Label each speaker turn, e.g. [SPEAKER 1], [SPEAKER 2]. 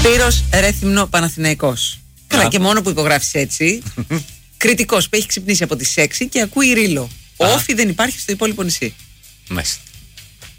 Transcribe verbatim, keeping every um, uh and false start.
[SPEAKER 1] Σπύρος Ρέθυμνο Παναθηναϊκός. Καλά, και μόνο που υπογράφεις έτσι. Κριτικός που έχει ξυπνήσει από τις έξι και ακούει ρίλο. Όφι δεν υπάρχει στο υπόλοιπο νησί.
[SPEAKER 2] Μάλιστα.